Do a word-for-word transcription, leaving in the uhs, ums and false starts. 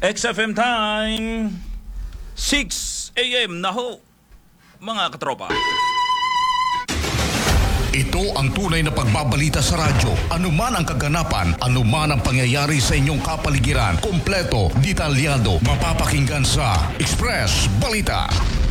X F M time, six a m na ho, mga katropa. Ito ang tunay na pagbabalita sa radyo. Anuman ang kaganapan, anuman ang pangyayari sa inyong kapaligiran, kompleto, detalyado, mapapakinggan sa Express Balita.